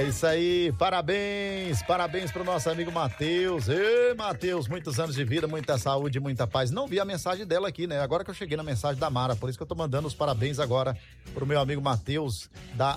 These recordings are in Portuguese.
É isso aí, parabéns pro nosso amigo Matheus. Ê, Matheus, muitos anos de vida, muita saúde, muita paz. Não vi a mensagem dela aqui, né? Agora que eu cheguei na mensagem da Mara, por isso que eu tô mandando os parabéns agora pro meu amigo Matheus da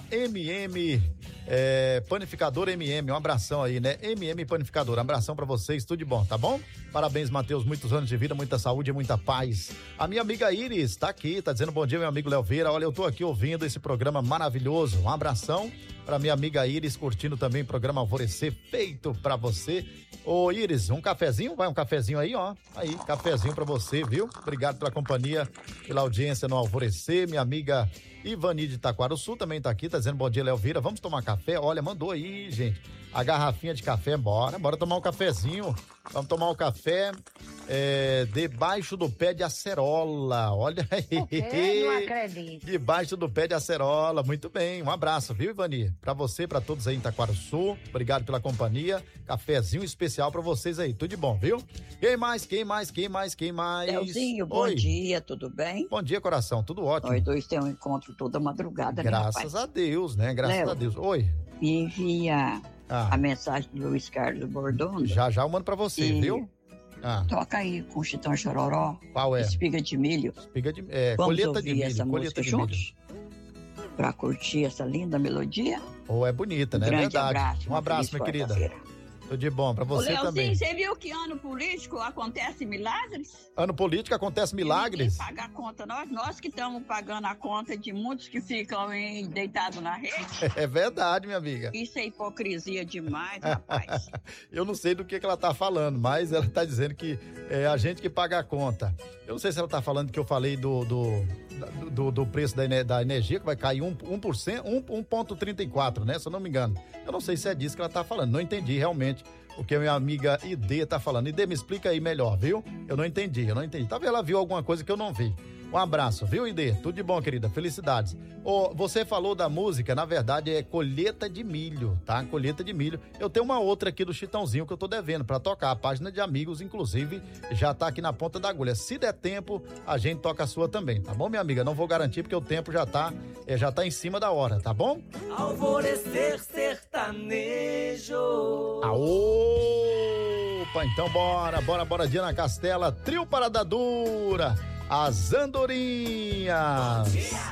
Panificador MM. Um abração aí, né? MM Panificador, um abração pra vocês, tudo de bom, tá bom? Parabéns, Matheus, muitos anos de vida, muita saúde e muita paz. A minha amiga Iris tá aqui, tá dizendo bom dia, meu amigo Léo Vieira. Olha, eu tô aqui ouvindo esse programa maravilhoso. Um abração pra minha amiga Iris, curtindo também o programa Alvorecer, feito pra você. Ô Iris, um cafezinho? Vai um cafezinho aí, ó. Aí, cafezinho pra você, viu? Obrigado pela companhia, pela audiência no Alvorecer. Minha amiga Ivani de Taquaruçu também tá aqui, tá dizendo bom dia, Léo Vieira. Vamos tomar café? Olha, mandou aí, gente. A garrafinha de café, bora tomar um cafezinho. Vamos tomar um café debaixo do pé de acerola. Olha aí. Eu não acredito. Debaixo do pé de acerola. Muito bem. Um abraço, viu, Ivani? Pra você, pra todos aí em Taquaruçu. Obrigado pela companhia. Cafezinho especial pra vocês aí. Tudo de bom, viu? Quem mais? Leozinho, bom dia, tudo bem? Bom dia, coração. Tudo ótimo. Nós dois temos um encontro toda madrugada, Graças a Deus, né? Graças a Deus. Oi. Me envia a mensagem do Luiz Carlos Bordondo. Já eu mando pra você, viu? Toca aí com o Chitão Chororó. Qual é? Espiga de milho. Vamos colheita ouvir de milho. Essa música juntos? Pra curtir essa linda melodia? É bonita, né? Grande Verdade. Abraço, um abraço, minha querida. Tudo de bom pra você também. Você viu que ano político acontece milagres? Ano político acontece milagres? Ninguém paga a conta. Nós que estamos pagando a conta de muitos que ficam deitados na rede. É verdade, minha amiga. Isso é hipocrisia demais, rapaz. Eu não sei do que ela tá falando, mas ela tá dizendo que é a gente que paga a conta. Eu não sei se ela tá falando que eu falei do preço da energia, que vai cair 1,34, né? Se eu não me engano. Eu não sei se é disso que ela tá falando. Não entendi realmente o que a minha amiga Ide tá falando. Ide, me explica aí melhor, viu? Eu não entendi. Talvez ela viu alguma coisa que eu não vi. Um abraço, viu, Ide? Tudo de bom, querida. Felicidades. Você falou da música, na verdade é Colheita de Milho, tá? Colheita de Milho. Eu tenho uma outra aqui do Chitãozinho que eu tô devendo pra tocar. A página de amigos, inclusive, já tá aqui na ponta da agulha. Se der tempo, a gente toca a sua também, tá bom, minha amiga? Não vou garantir porque o tempo já tá em cima da hora, tá bom? Alvorecer sertanejo. Opa, então bora, Diana Castela, Trio Parada Dura, as Andorinhas.